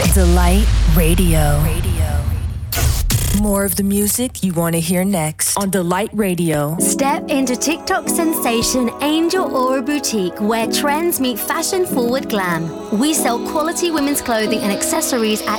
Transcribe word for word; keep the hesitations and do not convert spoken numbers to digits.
Delight Radio. Radio. More of the music you want to hear next on Delight Radio. Step into TikTok sensation Angel Aura Boutique, where trends meet fashion-forward glam. We sell quality women's clothing and accessories at